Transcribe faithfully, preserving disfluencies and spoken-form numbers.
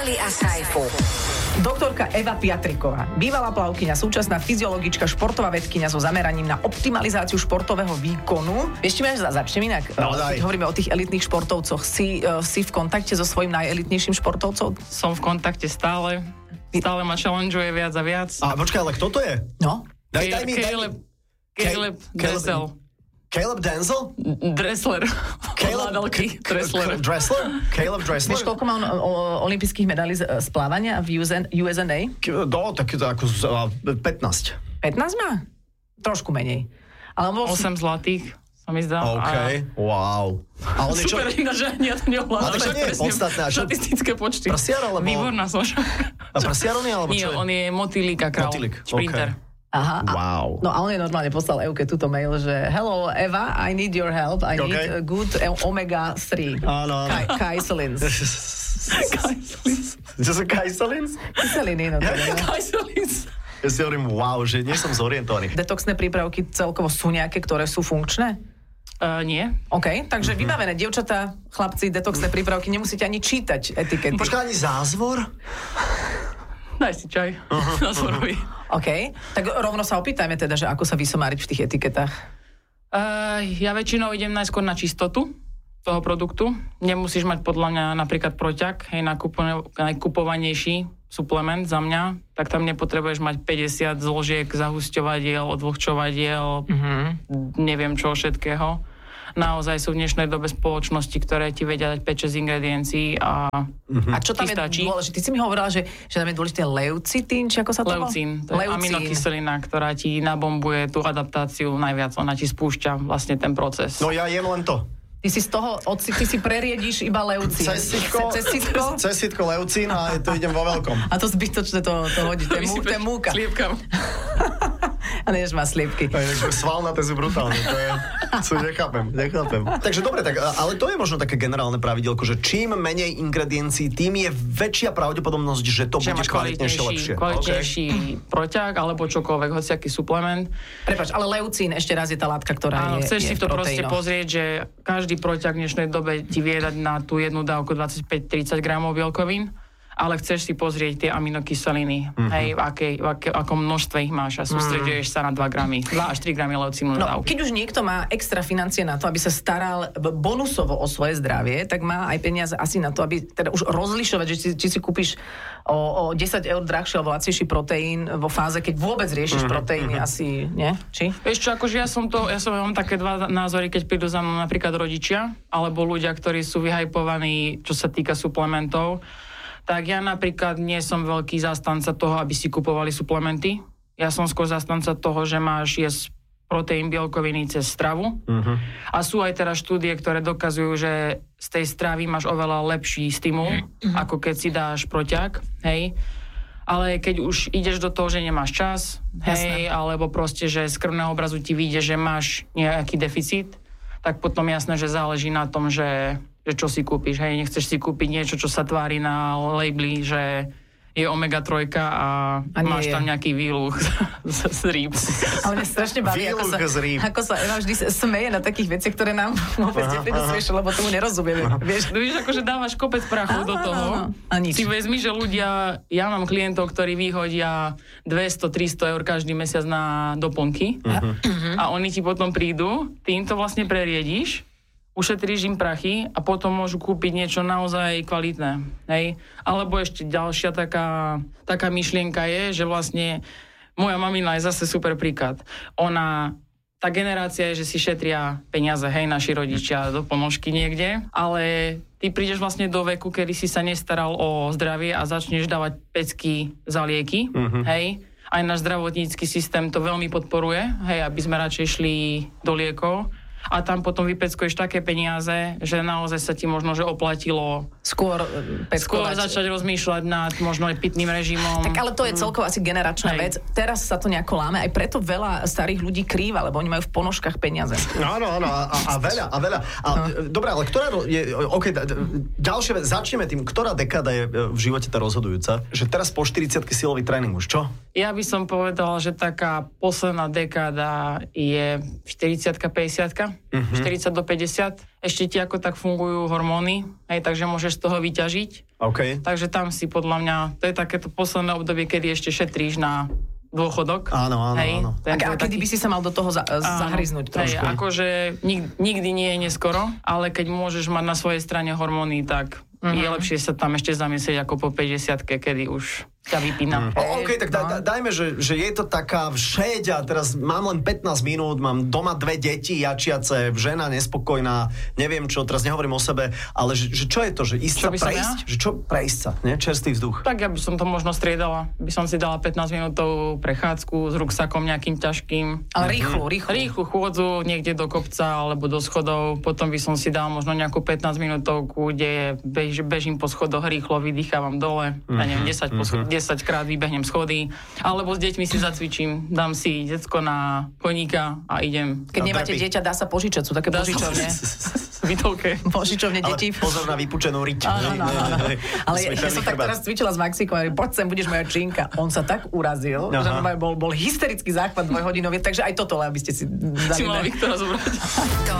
Evely a Saifu. Doktorka Eva Piatriková, bývalá plavkyňa, súčasná fyziologička, športová vedkyňa so zameraním na optimalizáciu športového výkonu. Vieš, či máš začnem inak? No, Keď hovoríme o tých elitných športovcoch, si, uh, si v kontakte so svojím najelitnejším športovcom? Som v kontakte stále. Stále ma challengeuje viac a viac. A počkaj, ale kto to je? No? Daj, daj mi, daj mi. Caleb, Caleb Dressel. Caleb Denzel? Dressler. Caleb Dressler. Dressler? Caleb Dressler? Vieš, koľko má on olympijských medailí z, z plávania v U S A? No, tak ako pätnásť. pätnásť má? Trošku menej. Ale bol osem si... zlatých, sa mi zdá. OK, A... wow. A on je čo? Super, ináč, že ani ja to neohľadám. Ale to nie je podstatné. A čo? Štatistické počty. Prasiar alebo... Výborná som však. A prasiar on je, alebo Nie, čo je? on je motýlik a král. Motýlik, Šprinter. OK. Aha. A, Wow. no a on je normálne poslal Evke túto mail, že hello Eva, I need your help, I need Okay. a good omega tri. Áno, áno. Ka- Kaiselins. Čo sú kajsalins? Kyseliny, no to je. no. Kaiselins. Ja si hovorím, wow, že nie som zorientovaný. Detoxné prípravky celkovo sú nejaké, ktoré sú funkčné? Uh, nie. OK, takže Mhm. vybavené. Dievčatá, chlapci, detoxné prípravky, nemusíte ani čítať etikety. Počkaj, ani zázvor? Daj si čaj. Na svorovi. OK, tak rovno sa opýtajme teda, že ako sa vysomáriť v tých etiketách. Uh, ja väčšinou idem najskôr na čistotu toho produktu. Nemusíš mať podľa mňa napríklad proťak, hej, nakupo- najkupovanejší suplement za mňa, tak tam nepotrebuješ mať päťdesiat zložiek zahusťovadiel, odvlhčovadiel, mm-hmm. neviem čo všetkého. Naozaj sú v dnešnej dobe spoločnosti, ktoré ti vedia dať päť šesť ingrediencií a Mhm. A čo tam je stačí. dôležité? Ty si mi hovorila, že, že tam je dôležité leucitín, či ako sa to volá? Leucín, to je Leucín. aminokyselina, ktorá ti nabombuje tú adaptáciu najviac. Ona ti spúšťa vlastne ten proces. No ja jem len to. Ty si z toho, odsi, ty si preriedíš iba leucín. Cez sitko, Cez sitko? cez sitko leucín a to idem vo veľkom. A to zbytočné to, to hodí, to je, mú, to je múka. Sliepkam. A než má sliepky. Svalnaté sú brutálne, to je, co nechápem, nechápem. Takže dobre, tak, ale to je možno také generálne pravidelko, že čím menej ingrediencií, tým je väčšia pravdepodobnosť, že to Že bude máš kvalitnejšie, lepšie. kvalitnejší okay. proťák alebo čokoľvek, hociaký suplement. Prepáč, ale leucín ešte raz je tá látka, ktorá Áno, je, chceš je si v to proste proteínoch. pozrieť, že každý proťák v dnešnej dobe ti vie dať na tú jednu dávku dvadsaťpäť tridsať gramov bielkovín, ale chceš si pozrieť tie aminokyseliny, mm-hmm. hej, v, akej, v aké, akom množstve ich máš a sústreduješ sa na dva gramy, dva až tri gramy leucínu na No, dávku. keď už niekto má extra financie na to, aby sa staral bonusovo o svoje zdravie, tak má aj peniaze asi na to, aby teda už rozlišovať, že či, či si kúpiš o, o desať eur drahší alebo lacnejší proteín vo fáze, keď vôbec riešiš mm-hmm. proteíny, asi, nie? Či? Vieš čo, akože ja som to, ja som mám také dva názory, keď prídu za mnou napríklad rodičia, alebo ľudia, ktorí sú vyhypovaní, čo sa týka suplementov, tak ja napríklad nie som veľký zástanca toho, aby si kupovali suplementy. Ja som skôr zástanca toho, že máš jesť proteín, bielkoviny cez stravu. Uh-huh. A sú aj teraz štúdie, ktoré dokazujú, že z tej stravy máš oveľa lepší stimul, uh-huh. ako keď si dáš proťák, hej. Ale keď už ideš do toho, že nemáš čas, hej, jasné. Alebo proste, že z krvného obrazu ti vyjde, že máš nejaký deficit, tak potom jasné, že záleží na tom, že že čo si kúpiš, hej, nechceš si kúpiť niečo, čo sa tvári na labeli, že je omega tri a, a máš je. Tam nejaký výluch z, z rýb. Ale mňa strašne baví, ako sa, ako sa Eva vždy smeje na takých veciach, ktoré nám vôbec nepridosvieš, lebo tomu nerozumieme. Vieš, no, vieš, akože dávaš kopec prachu do toho. A nič. Si vezmi, že ľudia, ja mám klientov, ktorí vyhodia dvesto tristo eur každý mesiac na doplnky uh-huh. a oni ti potom prídu, ty im to vlastne preriediš, ušetríš im prachy a potom môžu kúpiť niečo naozaj kvalitné. Hej? Alebo ešte ďalšia taká, taká myšlienka je, že vlastne moja mamina je zase super príklad. Ona, tá generácia je, že si šetria peniaze, hej, naši rodičia do ponožky niekde, ale ty prídeš vlastne do veku, kedy si sa nestaral o zdravie a začneš dávať pecky za lieky, mm-hmm. hej. Aj náš zdravotnícky systém to veľmi podporuje, hej, aby sme radšej šli do liekov. A tam potom vypeckuješ také peniaze, že naozaj sa ti možno, že oplatilo skôr peckovať. Skôr začať rozmýšľať nad možno aj pitným režimom. Tak ale to je celkovo asi generačná Hej. vec. Teraz sa to nejako láme, aj preto veľa starých ľudí krýva, lebo oni majú v ponožkách peniaze. Áno, áno, a, a veľa, a veľa. A, no. Dobre, ale ktorá je, OK, ďalšia vec, začneme tým, ktorá dekáda je v živote tá rozhodujúca, že teraz po štyridsiatke silový tréning už, čo? Ja by som povedal, že taká posledná dekáda je štyridsiatka, päťdesiatka, uh-huh. štyridsať do päťdesiat. Ešte ti ako tak fungujú hormóny, hej, takže môžeš z toho vyťažiť. Okay. Takže tam si podľa mňa, to je takéto posledné obdobie, kedy ešte šetríš na dôchodok. Áno, áno, hej, áno. A, a kedy taký... by si sa mal do toho za, zahryznúť trošku? Hej, akože nik, nikdy nie je neskoro, ale keď môžeš mať na svojej strane hormóny, tak uh-huh. je lepšie sa tam ešte zamyslieť ako po päťdesiatke, kedy už ťa vypína. Mm. O, OK, tak da, da, dajme, že, že je to taká všeď a teraz mám len pätnásť minút, mám doma dve deti jačiace, žena nespokojná, neviem čo, teraz nehovorím o sebe, ale že, že čo je to, že ísť sa prejsť? Ja? Že čo prejsť sa, nie? Čerstvý vzduch. Tak ja by som to možno striedala. By som si dala pätnásť minútovú prechádzku s ruksakom nejakým ťažkým. Ale rýchlu, rýchlu. Rýchlu chôdzu niekde do kopca alebo do schodov. Potom by som si dal možno nejakú pätnásť minútovku, kde bež, bežím po schodoch rýchlo, vydýchávam dole. Mm-hmm. Ja neviem, desať, mm-hmm. po schod- desať krát vybehnem schody. Alebo s deťmi si zacvičím. Dám si decko na koníka a idem. Keď nemáte dieťa, dá sa požičať. Sú také požičovne. Vytolke. Požičovne detí. Ale pozor na vypučenú riť. Áno, áno, áno. Ale ja, ja som tak teraz cvičila s Maxikom a poď sem, budeš moja činka. On sa tak urazil, Aha. že bol, bol hysterický záchvat dvojhodinový, takže aj toto, aby ste si dali. Si mala Viktora zobrať.